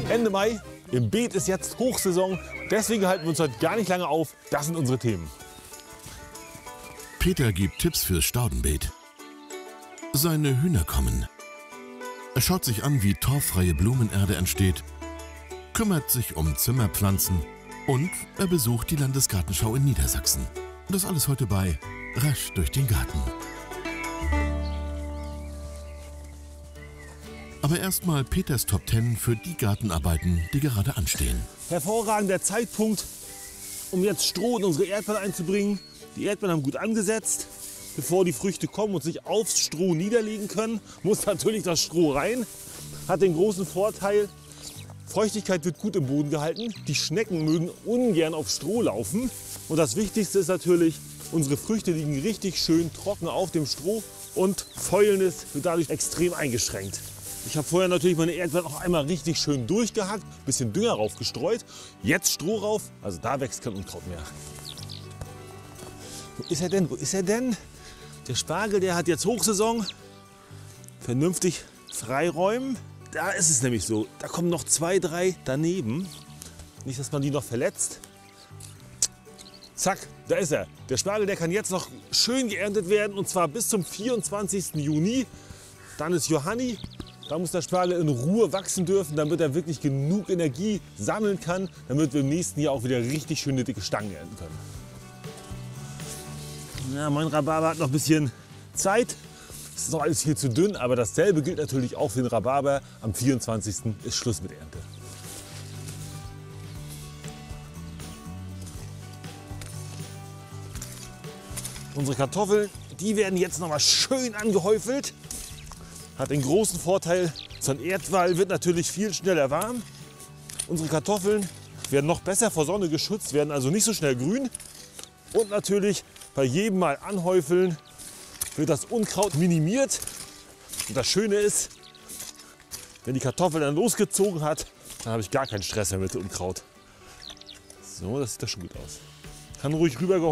Ende Mai, im Beet ist jetzt Hochsaison. Deswegen halten wir uns heute gar nicht lange auf. Das sind unsere Themen. Peter gibt Tipps fürs Staudenbeet. Seine Hühner kommen. Er schaut sich an, wie torffreie Blumenerde entsteht, kümmert sich um Zimmerpflanzen und er besucht die Landesgartenschau in Niedersachsen. Das alles heute bei Rasch durch den Garten. Aber erstmal Peters Top 10 für die Gartenarbeiten, die gerade anstehen. Hervorragender Zeitpunkt, um jetzt Stroh in unsere Erdbeeren einzubringen. Die Erdbeeren haben gut angesetzt. Bevor die Früchte kommen und sich aufs Stroh niederlegen können, muss natürlich das Stroh rein. Hat den großen Vorteil, Feuchtigkeit wird gut im Boden gehalten. Die Schnecken mögen ungern auf Stroh laufen. Und das Wichtigste ist natürlich, unsere Früchte liegen richtig schön trocken auf dem Stroh und Fäulnis wird dadurch extrem eingeschränkt. Ich habe vorher natürlich meine Erdbeeren noch einmal richtig schön durchgehackt, bisschen Dünger raufgestreut, jetzt Stroh rauf, also da wächst kein Unkraut mehr. Wo ist er denn? Wo ist er denn? Der Spargel, der hat jetzt Hochsaison. Vernünftig freiräumen. Da ist es nämlich so, da kommen noch 2, 3 daneben. Nicht, dass man die noch verletzt. Zack, da ist er. Der Spargel, der kann jetzt noch schön geerntet werden und zwar bis zum 24. Juni. Dann ist Johanni. Da muss der Spargel in Ruhe wachsen dürfen, damit er wirklich genug Energie sammeln kann, damit wir im nächsten Jahr auch wieder richtig schöne dicke Stangen ernten können. Ja, mein Rhabarber hat noch ein bisschen Zeit. Es ist noch alles viel zu dünn, aber dasselbe gilt natürlich auch für den Rhabarber. Am 24. ist Schluss mit Ernte. Unsere Kartoffeln, die werden jetzt noch mal schön angehäufelt. Hat den großen Vorteil, so ein Erdwall wird natürlich viel schneller warm. Unsere Kartoffeln werden noch besser vor Sonne geschützt, werden also nicht so schnell grün. Und natürlich bei jedem Mal anhäufeln wird das Unkraut minimiert. Und das Schöne ist, wenn die Kartoffel dann losgezogen hat, dann habe ich gar keinen Stress mehr mit dem Unkraut. So, das sieht doch schon gut aus. Kann ruhig rüber